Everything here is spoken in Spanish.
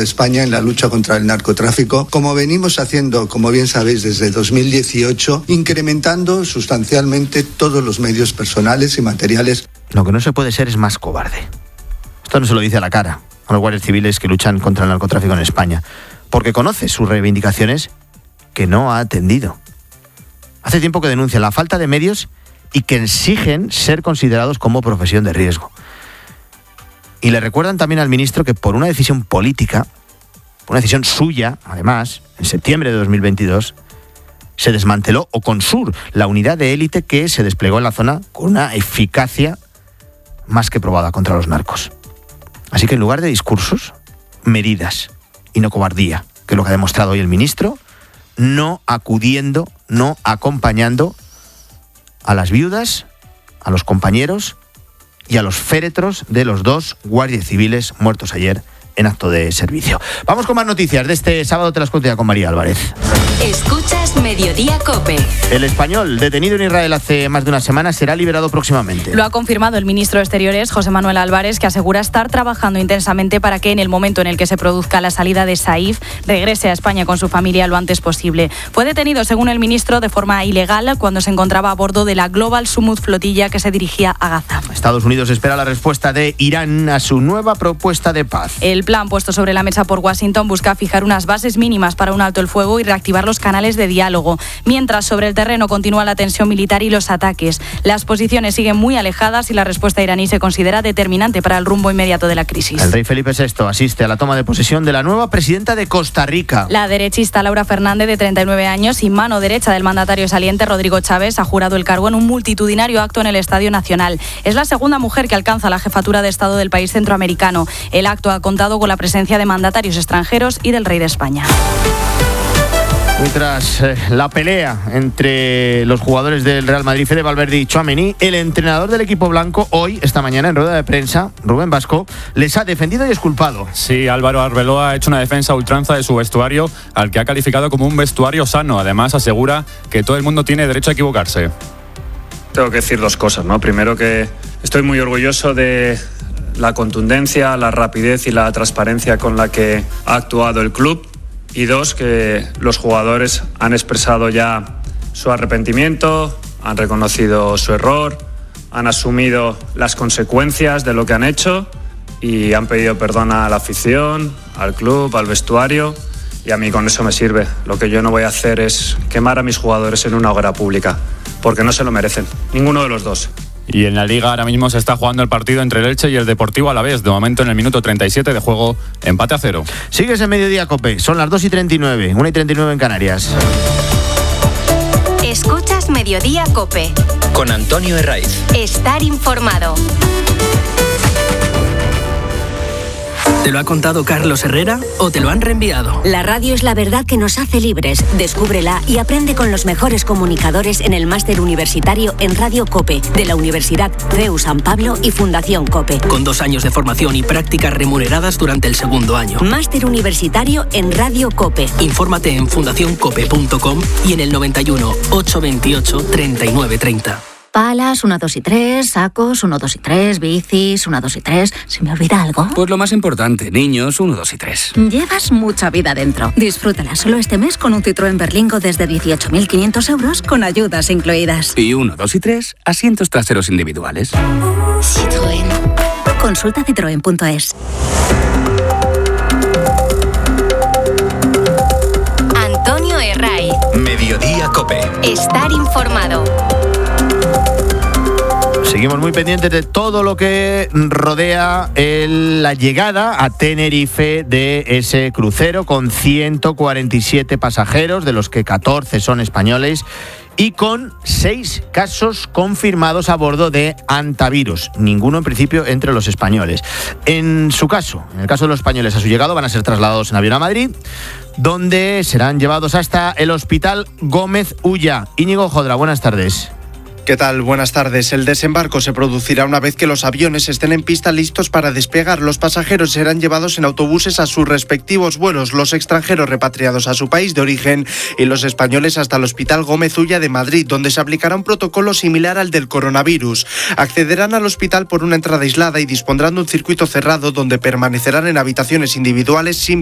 de España en la lucha contra el narcotráfico, como venimos haciendo, como bien sabéis, desde 2018, incrementando sustancialmente todos los medios personales y materiales. Lo que no se puede ser es más cobarde. Esto no se lo dice a la cara a los guardias civiles que luchan contra el narcotráfico en España, porque conoce sus reivindicaciones que no ha atendido. Hace tiempo que denuncian la falta de medios y que exigen ser considerados como profesión de riesgo. Y le recuerdan también al ministro que por una decisión política, por una decisión suya, además, en septiembre de 2022, se desmanteló Oconsur, la unidad de élite que se desplegó en la zona con una eficacia más que probada contra los narcos. Así que en lugar de discursos, medidas y no cobardía, que es lo que ha demostrado hoy el ministro, no acudiendo, no acompañando a las viudas, a los compañeros y a los féretros de los 2 guardias civiles muertos ayer en acto de servicio. Vamos con más noticias de este sábado, te las cuento ya con María Álvarez. Escuchas Mediodía COPE. El español, detenido en Israel hace más de una semana, será liberado próximamente. Lo ha confirmado el ministro de Exteriores, José Manuel Álvarez, que asegura estar trabajando intensamente para que en el momento en el que se produzca la salida de Saif, regrese a España con su familia lo antes posible. Fue detenido, según el ministro, de forma ilegal cuando se encontraba a bordo de la Global Sumud flotilla que se dirigía a Gaza. Estados Unidos espera la respuesta de Irán a su nueva propuesta de paz. El plan puesto sobre la mesa por Washington busca fijar unas bases mínimas para un alto el fuego y reactivar los canales de diálogo. Mientras, sobre el terreno continúa la tensión militar y los ataques. Las posiciones siguen muy alejadas y la respuesta iraní se considera determinante para el rumbo inmediato de la crisis. El rey Felipe VI asiste a la toma de posesión de la nueva presidenta de Costa Rica. La derechista Laura Fernández, de 39 años y mano derecha del mandatario saliente Rodrigo Chávez, ha jurado el cargo en un multitudinario acto en el Estadio Nacional. Es la segunda mujer que alcanza la jefatura de Estado del país centroamericano. El acto ha contado con la presencia de mandatarios extranjeros y del rey de España. Tras la pelea entre los jugadores del Real Madrid, Fede Valverde y Tchouaméni, el entrenador del equipo blanco hoy, esta mañana, en rueda de prensa, Rubén Vasco, les ha defendido y exculpado. Sí, Álvaro Arbeloa ha hecho una defensa a ultranza de su vestuario, al que ha calificado como un vestuario sano. Además, asegura que todo el mundo tiene derecho a equivocarse. Tengo que decir 2 cosas, ¿no? Primero, que estoy muy orgulloso de la contundencia, la rapidez y la transparencia con la que ha actuado el club. Y 2, que los jugadores han expresado ya su arrepentimiento, han reconocido su error, han asumido las consecuencias de lo que han hecho y han pedido perdón a la afición, al club, al vestuario, y a mí con eso me sirve. Lo que yo no voy a hacer es quemar a mis jugadores en una hoguera pública, porque no se lo merecen, ninguno de los 2. Y en la Liga ahora mismo se está jugando el partido entre el Elche y el Deportivo Alavés. De momento, en el minuto 37 de juego, empate a 0. Sigues en Mediodía COPE. Son las 2:39, 1:39 en Canarias. Escuchas Mediodía COPE. Con Antonio Herraiz. Estar informado. ¿Te lo ha contado Carlos Herrera o te lo han reenviado? La radio es la verdad que nos hace libres. Descúbrela y aprende con los mejores comunicadores en el máster universitario en Radio COPE de la Universidad CEU San Pablo y Fundación COPE. Con 2 años de formación y prácticas remuneradas durante el segundo año. Máster universitario en Radio COPE. Infórmate en fundacioncope.com y en el 91 828 3930. Palas, 1, 2 y 3, sacos, 1, 2 y 3, bicis, 1, 2 y 3. ¿Se me olvida algo? Pues lo más importante, niños, 1, 2 y 3. Llevas mucha vida dentro. Disfrútala solo este mes con un Citroën Berlingo desde 18.500 euros con ayudas incluidas. Y 1, 2 y 3, asientos traseros individuales. Citroën. Consulta citroen.es. Antonio Herraiz. Mediodía COPE. Estar informado. Seguimos muy pendientes de todo lo que rodea la llegada a Tenerife de ese crucero con 147 pasajeros, de los que 14 son españoles, y con 6 casos confirmados a bordo de hantavirus, ninguno en principio entre los españoles. En su caso, en el caso de los españoles, a su llegada van a ser trasladados en avión a Madrid, donde serán llevados hasta el Hospital Gómez Ulla. Íñigo Jodra, buenas tardes. ¿Qué tal? Buenas tardes. El desembarco se producirá una vez que los aviones estén en pista listos para despegar. Los pasajeros serán llevados en autobuses a sus respectivos vuelos, los extranjeros repatriados a su país de origen y los españoles hasta el Hospital Gómez Ulla de Madrid, donde se aplicará un protocolo similar al del coronavirus. Accederán al hospital por una entrada aislada y dispondrán de un circuito cerrado donde permanecerán en habitaciones individuales sin